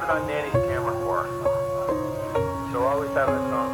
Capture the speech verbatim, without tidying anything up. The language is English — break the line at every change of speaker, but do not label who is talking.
it on Nanny's camera for her. She'll always have this song.